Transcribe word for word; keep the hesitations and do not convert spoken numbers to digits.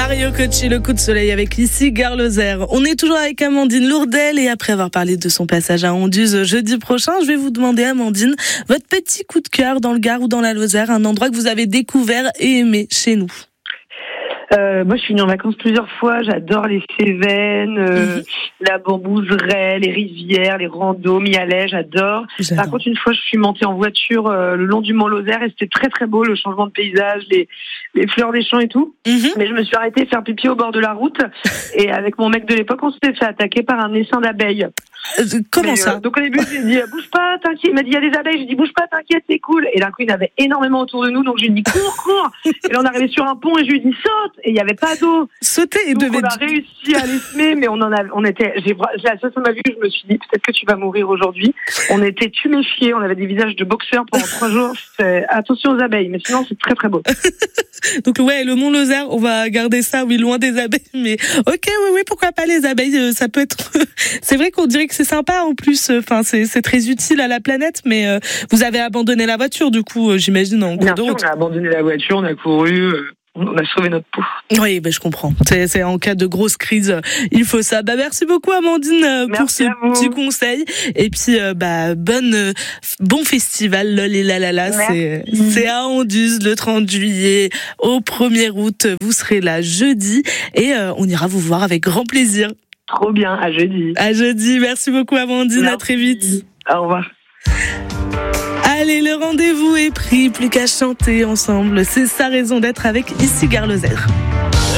Mario Cocci, le coup de soleil avec ici Gare Lozère. On est toujours avec Amandine Lourdel et après avoir parlé de son passage à Anduze jeudi prochain, je vais vous demander, Amandine, votre petit coup de cœur dans le Gard ou dans la Lozère, un endroit que vous avez découvert et aimé chez nous. Euh, moi, je suis venue en vacances plusieurs fois. J'adore les Cévennes, euh, mmh. la Bambouseraie, les rivières, les randos, Mialet, j'adore. j'adore. Par contre, une fois, je suis montée en voiture euh, le long du Mont Lozère et c'était très très beau, le changement de paysage, les, les fleurs des champs et tout. Mmh. Mais je me suis arrêtée faire pipi au bord de la route et avec mon mec de l'époque, on s'était fait attaquer par un essaim d'abeilles. Euh, comment Mais, ça euh, Donc au début, j'ai dit bouge pas, t'inquiète. Il m'a dit il y a des abeilles. J'ai dit bouge pas, t'inquiète, c'est cool. Et d'un coup, il y en avait énormément autour de nous, donc je lui ai dit cours, cours. Et là, on est arrivé sur un pont et je lui ai dit saute. Et il y avait pas d'eau. Sauter et donc devait. On a réussi à les semer, mais on en a, on était. J'ai, j'ai la seule fois de ma vie, je me suis dit peut-être que tu vas mourir aujourd'hui. On était tuméfiés, on avait des visages de boxeurs pendant trois jours. C'est... Attention aux abeilles, mais sinon c'est très très beau. Donc ouais, le Mont Lozère, on va garder ça, oui, loin des abeilles. Mais ok, oui, oui, pourquoi pas les abeilles, ça peut être. C'est vrai qu'on dirait que c'est sympa en plus. Enfin, c'est, c'est très utile à la planète, mais euh, vous avez abandonné la voiture, du coup, euh, j'imagine en cours Bien de sûr, route. on a abandonné la voiture, on a couru. Euh... On a sauvé notre peau. Oui, ben je comprends. C'est, c'est en cas de grosse crise, il faut ça. Bah merci beaucoup Amandine merci pour ce petit conseil. Et puis euh, bah bonne euh, bon festival lol et la la la. C'est c'est à Anduze le trente juillet au premier août. Vous serez là jeudi et euh, on ira vous voir avec grand plaisir. Trop bien, à jeudi. À jeudi. Merci beaucoup Amandine. Merci. À très vite. Au revoir. Allez, le rendez-vous est pris, plus qu'à chanter ensemble. C'est sa raison d'être avec ici Gare Lozère.